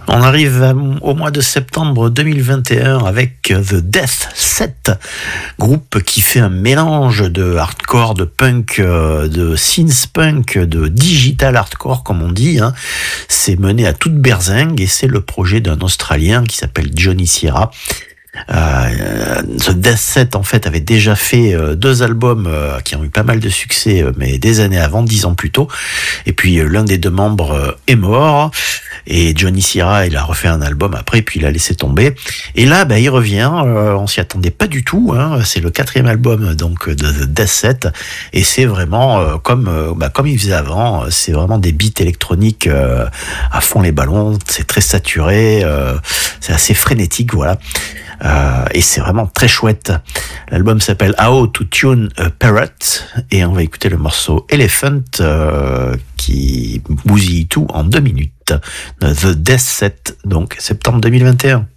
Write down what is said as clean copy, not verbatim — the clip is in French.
On arrive au mois de septembre 2021 avec The Death Set, groupe qui fait un mélange de hardcore, de punk, de synth punk, de digital hardcore comme on dit. C'est mené à toute berzingue et c'est le projet d'un Australien qui s'appelle Johnny Sierra. The Death Set en fait avait déjà fait 2 albums qui ont eu pas mal de succès, mais des années avant, 10 ans plus tôt. Et puis l'un des 2 membres est mort. Et Johnny Sierra, il a refait un album après, puis il a laissé tomber. Et là, il revient. On s'y attendait pas du tout. C'est le 4e album donc de The Death Set, et c'est vraiment comme il faisait avant. C'est vraiment des beats électroniques à fond les ballons. C'est très saturé. C'est assez frénétique, voilà. Et c'est vraiment très chouette. L'album s'appelle How to Tune a Parrot et on va écouter le morceau Elephant qui bousille tout en 2 minutes. The Death Set, donc septembre 2021.